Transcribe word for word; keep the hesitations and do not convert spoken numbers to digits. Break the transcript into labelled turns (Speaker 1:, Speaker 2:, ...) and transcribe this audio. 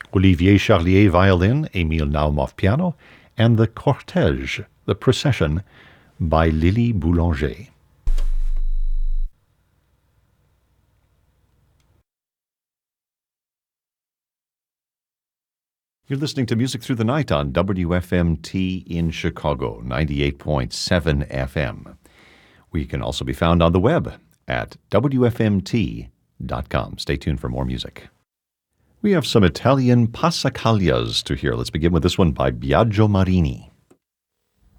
Speaker 1: Olivier Charlier violin, Émile Naumov piano, and the Cortège, the Procession, by Lily Boulanger. You're listening to Music Through the Night on W F M T in Chicago, ninety-eight point seven F M. We can also be found on the web at W F M T dot com. Stay tuned for more music. We have some Italian passacaglias to hear. Let's begin with this one by Biagio Marini.